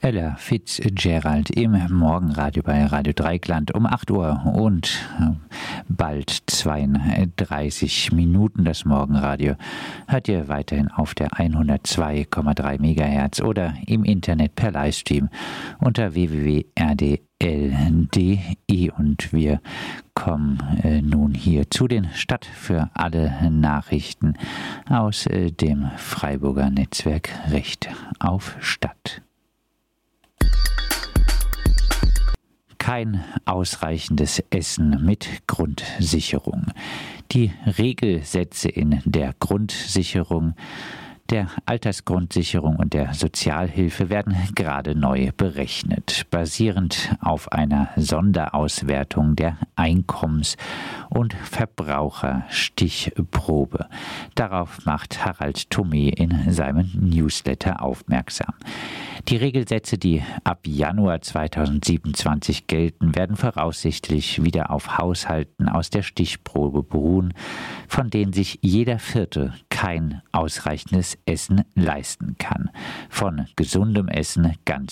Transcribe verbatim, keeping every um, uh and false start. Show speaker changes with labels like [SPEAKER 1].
[SPEAKER 1] Ella Fitzgerald im Morgenradio bei Radio Dreieckland um acht Uhr und bald zweiunddreißig Minuten. Das Morgenradio hört ihr weiterhin auf der hundertzwei Komma drei Megahertz oder im Internet per Livestream unter w w w punkt r d l punkt d e. Und wir kommen äh, nun hier zu den Stadt für alle Nachrichten aus äh, dem Freiburger Netzwerk Recht auf Stadt. Kein ausreichendes Essen mit Grundsicherung. Die Regelsätze in der Grundsicherung, der Altersgrundsicherung und der Sozialhilfe werden gerade neu berechnet, basierend auf einer Sonderauswertung der Einkommens- und Verbraucherstichprobe. Darauf macht Harald Thomé in seinem Newsletter aufmerksam. Die Regelsätze, die ab Januar zweitausendsiebenundzwanzig gelten, werden voraussichtlich wieder auf Haushalten aus der Stichprobe beruhen, von denen sich jeder Vierte kein ausreichendes Essen leisten kann. Von gesundem Essen ganz